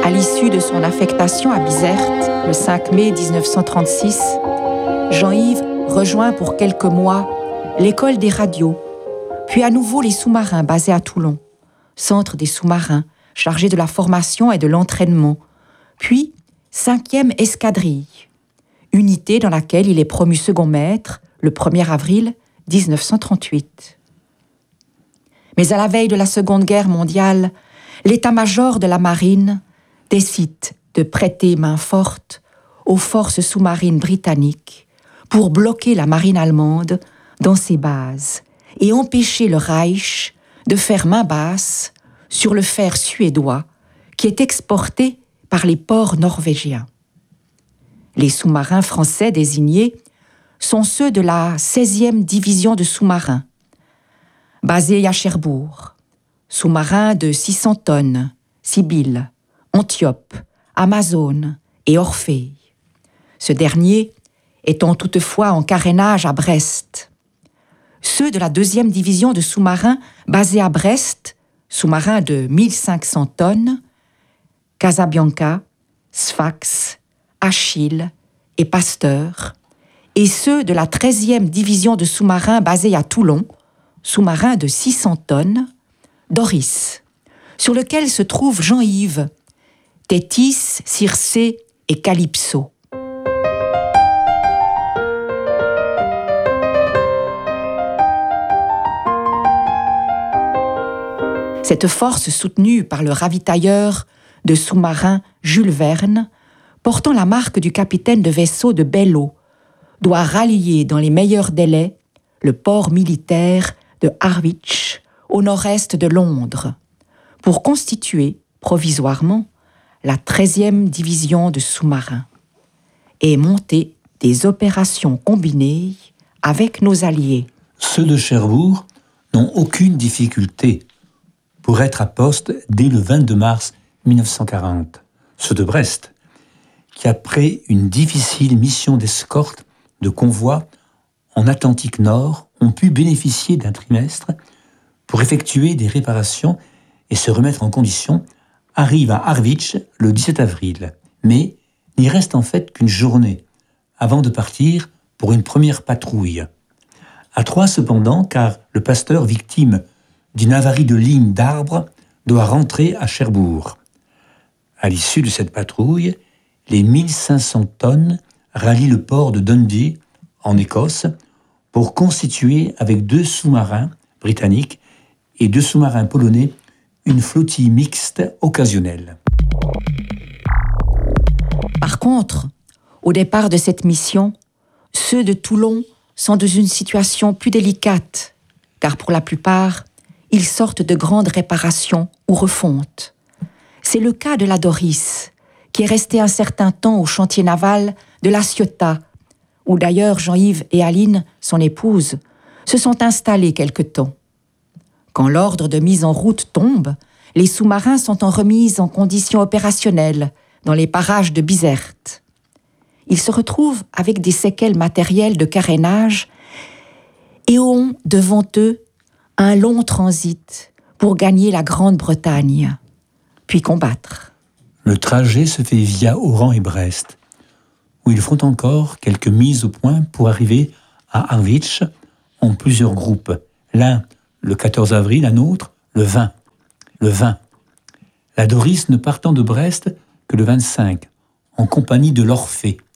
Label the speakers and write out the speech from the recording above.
Speaker 1: À l'issue de son affectation à Bizerte, le 5 mai 1936, Jean-Yves rejoint pour quelques mois l'école des radios, puis à nouveau les sous-marins basés à Toulon, centre des sous-marins chargé de la formation et de l'entraînement, puis 5e escadrille, unité dans laquelle il est promu second maître le 1er avril 1938. Mais à la veille de la Seconde Guerre mondiale, l'état-major de la marine décide de prêter main forte aux forces sous-marines britanniques pour bloquer la marine allemande dans ses bases et empêcher le Reich de faire main basse sur le fer suédois qui est exporté par les ports norvégiens. Les sous-marins français désignés sont ceux de la 16e division de sous-marins, basée à Cherbourg, sous-marins de 600 tonnes, Sibylle, Antiope, Amazone et Orphée. Ce dernier étant toutefois en carénage à Brest. Ceux de la 2e division de sous-marins basés à Brest, sous-marins de 1500 tonnes, Casabianca, Sfax, Achille et Pasteur, et ceux de la 13e division de sous-marins basés à Toulon, sous-marins de 600 tonnes, Doris, sur lequel se trouvent Jean-Yves, Tétis, Circé et Calypso. Cette force soutenue par le ravitailleur de sous-marins Jules Verne, portant la marque du capitaine de vaisseau de Belleau, doit rallier dans les meilleurs délais le port militaire de Harwich, au nord-est de Londres, pour constituer, provisoirement, la 13e division de sous-marins et monter des opérations combinées avec nos alliés.
Speaker 2: Ceux de Cherbourg n'ont aucune difficulté pour être à poste dès le 22 mars 1940. Ceux de Brest, qui après une difficile mission d'escorte de convoi en Atlantique Nord, ont pu bénéficier d'un trimestre pour effectuer des réparations et se remettre en condition, arrivent à Harwich le 17 avril, mais n'y reste en fait qu'une journée avant de partir pour une première patrouille. À Troyes cependant, car le pasteur victime d'une avarie de ligne d'arbres doit rentrer à Cherbourg. À l'issue de cette patrouille, les 1500 tonnes rallient le port de Dundee, en Écosse, pour constituer avec 2 sous-marins britanniques et 2 sous-marins polonais une flottille mixte occasionnelle.
Speaker 1: Par contre, au départ de cette mission, ceux de Toulon sont dans une situation plus délicate, car pour la plupart, ils sortent de grandes réparations ou refontes. C'est le cas de la Doris, qui est restée un certain temps au chantier naval de La Ciotat, où d'ailleurs Jean-Yves et Aline, son épouse, se sont installés quelque temps. Quand l'ordre de mise en route tombe, les sous-marins sont en remise en conditions opérationnelles dans les parages de Bizerte. Ils se retrouvent avec des séquelles matérielles de carénage et ont devant eux un long transit pour gagner la Grande-Bretagne, puis combattre.
Speaker 2: Le trajet se fait via Oran et Brest, où ils font encore quelques mises au point pour arriver à Harwich en plusieurs groupes. L'un le 14 avril, un autre le 20. La Doris ne partant de Brest que le 25, en compagnie de l'Orphée.